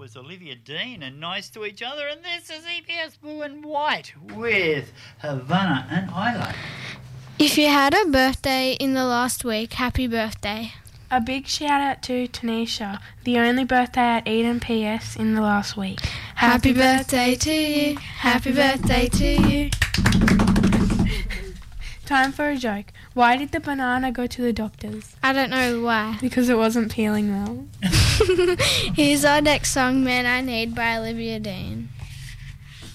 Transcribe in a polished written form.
was Olivia Dean and Nice to Each Other, and this is EPS Blue and White with Havana and Isla. If you had a birthday in the last week, happy birthday. A big shout out to Tanisha, the only birthday at Eden PS in the last week. Happy birthday to you, happy birthday to you. Time for a joke. Why did the banana go to the doctors? I don't know why. Because it wasn't peeling well. Here's our next song, Man I Need by Olivia Dean.